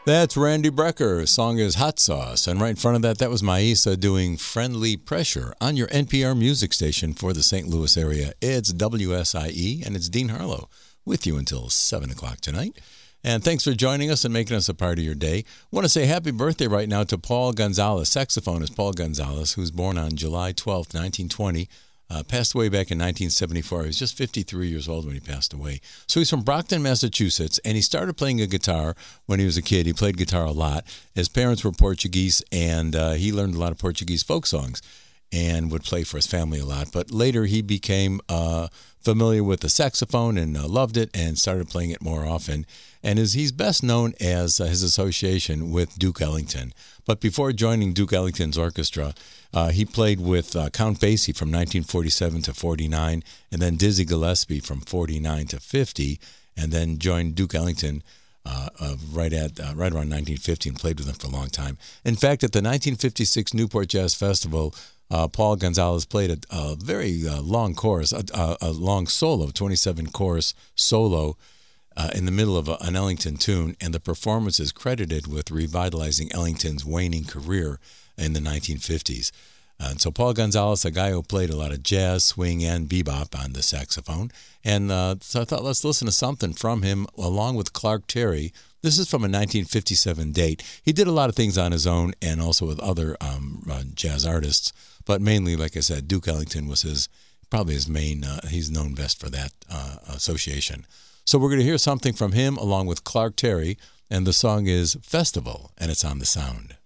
That's Randy Brecker. Song is Hot Sauce. And right in front of that, that was Maisa doing Friendly Pressure on your NPR music station for the St. Louis area. It's WSIE, and it's Dean Harlow with you until 7 o'clock tonight. And thanks for joining us and making us a part of your day. I want to say happy birthday right now to Paul Gonzalez, saxophonist Paul Gonzalez, who was born on July 12th, 1920. Passed away back in 1974. He was just 53 years old when he passed away. So he's from Brockton, Massachusetts, and he started playing a guitar when he was a kid. He played guitar a lot. His parents were Portuguese, and he learned a lot of Portuguese folk songs and would play for his family a lot. But later he became familiar with the saxophone and loved it and started playing it more often. And he's best known as his association with Duke Ellington. But before joining Duke Ellington's orchestra, he played with Count Basie from 1947 to 49, and then Dizzy Gillespie from 49 to 50, and then joined Duke Ellington right around 1950 and played with him for a long time. In fact, at the 1956 Newport Jazz Festival, Paul Gonzalez played a very long chorus, a long solo, 27-chorus solo in the middle of an Ellington tune, and the performance is credited with revitalizing Ellington's waning career in the 1950s. And so Paul Gonzalez, a guy who played a lot of jazz, swing, and bebop on the saxophone. And so I thought, let's listen to something from him along with Clark Terry. This is from a 1957 date. He did a lot of things on his own and also with other jazz artists, but mainly, like I said, Duke Ellington was probably his main, he's known best for that association. So we're going to hear something from him along with Clark Terry, and the song is Festival, and it's on The Sound.